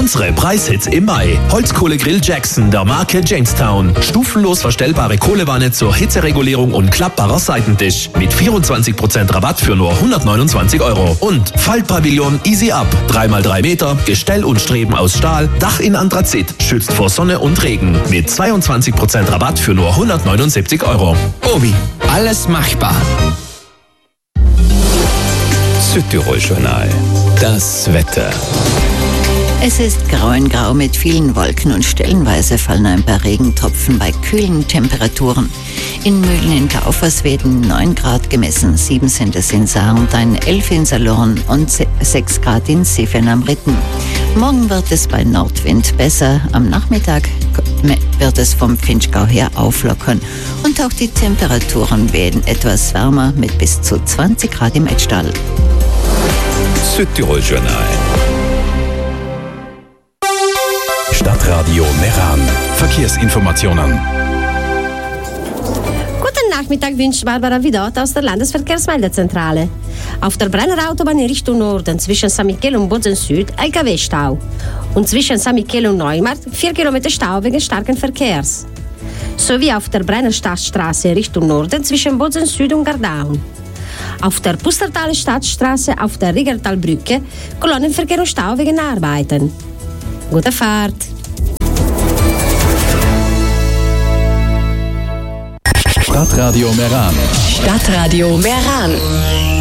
Unsere Preishits im Mai. Holzkohlegrill Jackson der Marke Jamestown. Stufenlos verstellbare Kohlewanne zur Hitzeregulierung und klappbarer Seitentisch. Mit 24% Rabatt für nur 129 €. Und Faltpavillon Easy Up. 3x3 Meter, Gestell und Streben aus Stahl, Dach in Anthrazit, schützt vor Sonne und Regen. Mit 22% Rabatt für nur 179 €. Obi, alles machbar. Südtirol-Journal. Das Wetter. Es ist grau in grau mit vielen Wolken und stellenweise fallen ein paar Regentropfen bei kühlen Temperaturen. In Mühlen in Kaufersweden 9 Grad gemessen, 7 sind es in Sarntein, 11 in Salorn und 6 Grad in Seefern am Ritten. Morgen wird es bei Nordwind besser, am Nachmittag wird es vom Finchgau her auflockern und auch die Temperaturen werden etwas wärmer mit bis zu 20 Grad im Etztal. Südtirol-Journal. Stadtradio Meran. Verkehrsinformationen. Guten Nachmittag wünscht Barbara Vidot aus der Landesverkehrsmeldezentrale. Auf der Brenner Autobahn in Richtung Norden zwischen San Michele und Bozen Süd LKW-Stau. Und zwischen San Michele und Neumarkt 4 Kilometer Stau wegen starken Verkehrs. Sowie auf der Brenner Stadtstraße in Richtung Norden zwischen Bozen Süd und Gardaun. Auf der Pustertaler Stadtstraße auf der Riggertalbrücke Kolonnenverkehr und Stau wegen Arbeiten. Gute Fahrt! Stadtradio Meran. Stadtradio Meran.